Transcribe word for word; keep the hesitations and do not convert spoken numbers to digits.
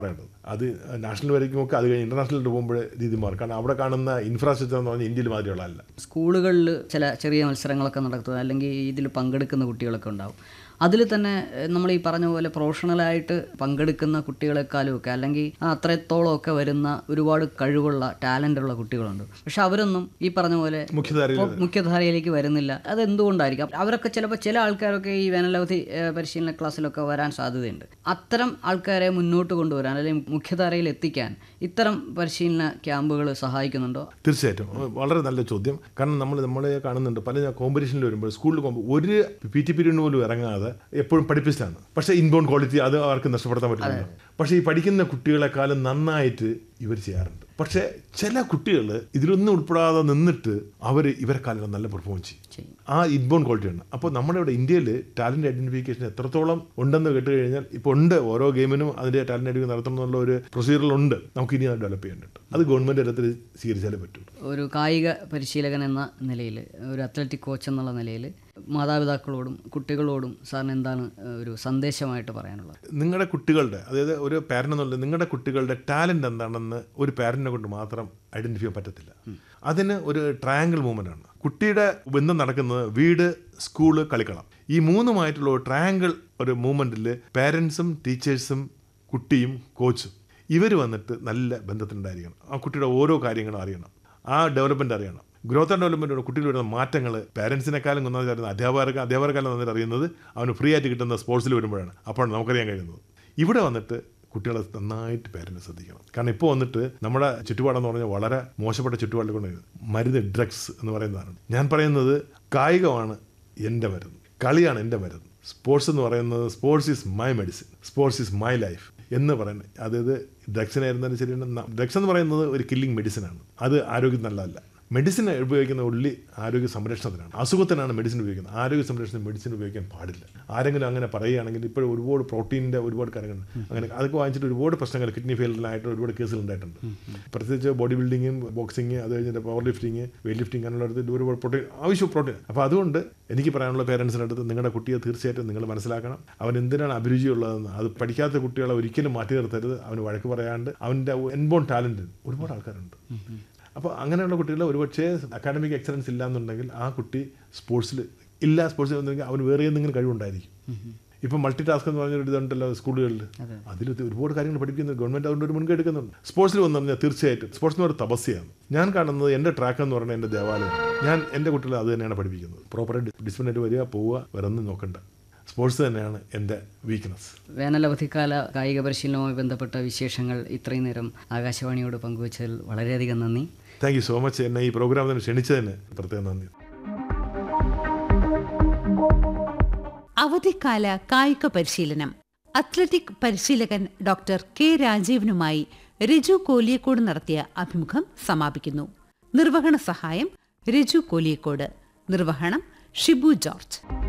അത് നാഷണൽ വരയ്ക്കുമൊക്കെ അത് കഴിഞ്ഞ് ഇന്റർനാഷണലിൽ പോകുമ്പോൾ രീതി മാറും. കാരണം അവിടെ കാണുന്ന ഇൻഫ്രാസ്ട്രക്ചർ എന്ന് പറഞ്ഞാൽ ഇന്ത്യയിൽ മാതിരിയുള്ളതല്ല. സ്കൂളുകളിൽ ചില ചെറിയ മത്സരങ്ങളൊക്കെ നടത്തുക, അല്ലെങ്കിൽ ഇതിൽ പങ്കെടുക്കുന്ന കുട്ടികളൊക്കെ ഉണ്ടാവും. അതിൽ തന്നെ നമ്മൾ ഈ പറഞ്ഞ പോലെ പ്രൊഫഷണലായിട്ട് പങ്കെടുക്കുന്ന കുട്ടികളെക്കാളും ഒക്കെ അല്ലെങ്കിൽ അത്രത്തോളം ഒക്കെ വരുന്ന ഒരുപാട് കഴിവുള്ള ടാലൻ്റുള്ള കുട്ടികളുണ്ട്. പക്ഷെ അവരൊന്നും ഈ പറഞ്ഞ പോലെ മുഖ്യധാരയിലേക്ക് വരുന്നില്ല. അതെന്തുകൊണ്ടായിരിക്കും? അവരൊക്കെ ചിലപ്പോൾ ചില ആൾക്കാരൊക്കെ ഈ വേനലവധി പരിശീലന ക്ലാസ്സിലൊക്കെ വരാൻ സാധ്യതയുണ്ട്. അത്തരം ആൾക്കാരെ മുന്നോട്ട് കൊണ്ടുവരാൻ അല്ലെങ്കിൽ മുഖ്യധാരയിൽ എത്തിക്കാൻ ഇത്തരം പരിശീലന ക്യാമ്പുകൾ സഹായിക്കുന്നുണ്ടോ? തീർച്ചയായിട്ടും വളരെ നല്ല ചോദ്യം. കാരണം നമ്മൾ നമ്മളെ കാണുന്നുണ്ട് പല കോമ്പറ്റീഷനിൽ വരുമ്പോൾ സ്കൂളിൽ പോകുമ്പോൾ ഒരു പി ടി പീരീഡിന് പോലും ഇറങ്ങാതെ എപ്പോഴും പഠിപ്പിച്ചാണ്. പക്ഷേ ഇൻബോൺ ക്വാളിറ്റി അത് അവർക്ക് നഷ്ടപ്പെടുത്താൻ പറ്റില്ല. പക്ഷേ ഈ പഠിക്കുന്ന കുട്ടികളെക്കാളും നന്നായിട്ട് ഇവർ ചെയ്യാറുണ്ട്. പക്ഷേ ചില കുട്ടികൾ ഇതിലൊന്നും ഉൾപ്പെടാതെ നിന്നിട്ട് അവർ ഇവരെക്കാളും നല്ല പെർഫോമൻസ് ചെയ്യും. ആ ഇൻബോൺ ക്വാളിറ്റിയാണ്. അപ്പോൾ നമ്മുടെ ഇവിടെ ഇന്ത്യയിൽ ടാലന്റ് ഐഡന്റിഫിക്കേഷൻ എത്രത്തോളം ഉണ്ടെന്ന് കേട്ട് കഴിഞ്ഞാൽ ഇപ്പോൾ ഉണ്ട്. ഓരോ ഗെയിമിനും അതിൻ്റെ ടാലന്റ് ഐഡന്റിഫിക്കേഷൻ നടത്തണമെന്നുള്ള ഒരു പ്രൊസീജിയറുണ്ട്. നമുക്ക് ഇനി അത് ഡെവലപ്പ് ചെയ്യാനുണ്ട്. അത് ഗവൺമെൻറ് തലത്തിൽ സ്വീകരിച്ചാലേ പറ്റൂ. ഒരു കായിക പരിശീലകൻ എന്ന നിലയിൽ, ഒരു അത്ലറ്റിക് കോച്ച് എന്നുള്ള നിലയിൽ മാതാപിതാക്കളോടും കുട്ടികളോടും സാറിന് എന്താണ് ഒരു സന്ദേശമായിട്ട് പറയാനുള്ളത്? നിങ്ങളുടെ കുട്ടികളുടെ, അതായത് ഒരു പാരന്റ് എന്നുള്ള നിങ്ങളുടെ കുട്ടികളുടെ ടാലന്റ് എന്താണെന്ന് ഒരു പാരന്റിനെ കൊണ്ട് മാത്രം ഐഡന്റിഫൈ ചെയ്യാൻ പറ്റത്തില്ല. അതിന് ഒരു ട്രയാങ്കിൾ മൂവ്മെന്റ് ആണ്. കുട്ടിയുടെ ബന്ധം നടക്കുന്നത് വീട്, സ്കൂള്, കളിക്കളം. ഈ മൂന്നുമായിട്ടുള്ള ഒരു ട്രയാങ്കിൾ ഒരു മൂവ്മെന്റിൽ പാരന്റ്സും ടീച്ചേഴ്സും കുട്ടിയും കോച്ചും ഇവർ വന്നിട്ട് നല്ല ബന്ധത്തിലുണ്ടായിരിക്കണം. ആ കുട്ടിയുടെ ഓരോ കാര്യങ്ങളും അറിയണം. ആ ഡെവലപ്മെന്റ് അറിയണം. ഗ്രോത്ത് ആൻഡ് ഡെവലപ്മെൻറ്റോട് കുട്ടികൾ വരുന്ന മാറ്റങ്ങൾ പാരൻസിനെക്കാളും ഒന്നാമത് അറിയുന്നത് അധ്യാപകർക്ക് അധ്യാപകർക്കാലം വന്നിട്ട് അറിയുന്നത് അവന് ഫ്രീ ആയിട്ട് കിട്ടുന്ന സ്പോർട്സിൽ വരുമ്പോഴാണ്. അപ്പോഴാണ് നമുക്കറിയാൻ കഴിയുന്നത്. ഇവിടെ വന്നിട്ട് കുട്ടികളെ നന്നായിട്ട് പാരൻറ്റ് ശ്രദ്ധിക്കണം. കാരണം ഇപ്പോൾ വന്നിട്ട് നമ്മുടെ ചുറ്റുപാടെന്ന് പറഞ്ഞാൽ വളരെ മോശപ്പെട്ട ചുറ്റുപാടിൽ കൊണ്ട് മരുന്ന്, ഡ്രഗ്സ് എന്ന് പറയുന്നതാണ്. ഞാൻ പറയുന്നത് കായികമാണ് എൻ്റെ മരുന്ന്, കളിയാണ് എൻ്റെ മരുന്ന്. സ്പോർട്സ് എന്ന് പറയുന്നത് sports is my medicine, sports is my life എന്ന് പറയുന്നത്. അതായത് ഡ്രഗ്സിനായിരുന്നാലും ശരിയാണ്. ഡ്രഗ്സ് എന്ന് പറയുന്നത് ഒരു കില്ലിംഗ് മെഡിസിനാണ്. അത് ആരോഗ്യം നല്ലതല്ല. മെഡിസിൻ ഉപയോഗിക്കുന്ന ഉള്ളി ആരോഗ്യ സംരക്ഷണത്തിനാണ്. അസുഖത്തിനാണ് മെഡിസിൻ ഉപയോഗിക്കുന്നത്. ആരോഗ്യ സംരക്ഷണത്തിന് മെഡിസിൻ ഉപയോഗിക്കാൻ പാടില്ല. ആരെങ്കിലും അങ്ങനെ പറയുകയാണെങ്കിൽ ഇപ്പോൾ ഒരുപാട് പ്രോട്ടീനിൻ്റെ ഒരുപാട് കാര്യങ്ങൾ അങ്ങനെ അതൊക്കെ വാങ്ങിച്ചിട്ട് ഒരുപാട് പ്രശ്നങ്ങൾ കിഡ്നി ഫെയിലിയറായിട്ട് ഒരുപാട് കേസുകൾ ഉണ്ടായിട്ടുണ്ട്. പ്രത്യേകിച്ച് ബോഡി ബിൽഡിങ്ങും ബോക്സിങ്, അത് കഴിഞ്ഞിട്ട് പവർ ലിഫ്റ്റിങ്, വെയിറ്റ് ലിഫ്റ്റിംഗ് അങ്ങനെയുള്ളടത്ത് ഒരുപാട് പ്രോട്ടീൻ ആവശ്യം പ്രോട്ടീൻ. അപ്പോൾ അതുകൊണ്ട് എനിക്ക് പറയാനുള്ള പേരൻസിൻ്റെ അടുത്ത് നിങ്ങളുടെ കുട്ടിയെ തീർച്ചയായിട്ടും നിങ്ങൾ മനസ്സിലാക്കണം. അവൻ എന്തിനാണ് അഭിരുചിയുള്ളതെന്ന്. അത് പഠിക്കാത്ത കുട്ടികളെ ഒരിക്കലും മാറ്റി നിർത്തരുത്. അവന് വഴക്ക് പറയാണ്ട് അവൻ്റെ എൻബോൺ ടാലൻറ്റ് ഒരുപാട് ആൾക്കാരുണ്ട്. അപ്പോൾ അങ്ങനെയുള്ള കുട്ടികൾ ഒരുപക്ഷേ അക്കാഡമിക് എക്സലൻസ് ഇല്ലാന്നുണ്ടെങ്കിൽ ആ കുട്ടി സ്പോർട്സിൽ ഇല്ല, സ്പോർട്സിൽ വന്നെങ്കിൽ അവന് വേറെ എന്തെങ്കിലും കഴിവുണ്ടായിരിക്കും. ഇപ്പം മൾട്ടി ടാസ്ക് എന്ന് പറഞ്ഞൊരു ഇതുണ്ടല്ലോ സ്കൂളുകളിൽ. അതിൽ ഒരുപാട് കാര്യങ്ങൾ പഠിക്കുന്നത് ഗവൺമെൻറ് അതുകൊണ്ട് ഒരു മുൻകൈ എടുക്കുന്നുണ്ട്. സ്പോർട്സിൽ വന്നു പറഞ്ഞാൽ തീർച്ചയായിട്ടും സ്പോർട്സ് എന്ന് പറയുന്നത് തപസ്യയാണ്. ഞാൻ കാണുന്നത് എൻ്റെ ട്രാക്ക് എന്ന് പറഞ്ഞാൽ എൻ്റെ ദേവാലയം. ഞാൻ എൻ്റെ കുട്ടികളെ അത് തന്നെയാണ് പഠിപ്പിക്കുന്നത്. പ്രോപ്പറായിട്ട് ഡിസിപ്ലിനായിട്ട് വരിക, പോവുക, വരുന്ന നോക്കണ്ട. സ്പോർട്സ് തന്നെയാണ് എൻ്റെ വീക്ക്നെസ്. വേനലവധിക്കാല കായിക പരിശീലനവുമായി ബന്ധപ്പെട്ട വിശേഷങ്ങൾ ഇത്രയും നേരം ആകാശവാണിയോട് പങ്കുവച്ചതിൽ വളരെയധികം നന്ദി. Thank you so much. എന്നെ ഈ പ്രോഗ്രാമിന് ക്ഷണിച്ചതിന് പ്രത്യേകം നന്ദി. അവധിക്കാല കായിക പരിശീലനം അത്ലറ്റിക് പരിശീലകൻ ഡോക്ടർ കെ രാജീവനുമായി രജു കോലിയക്കോട് നടത്തിയ അഭിമുഖം സമാപിക്കുന്നു. നിർവഹണ സഹായം രജു കോലിയക്കോട്. നിർവഹണം ഷിബു ജോർജ്.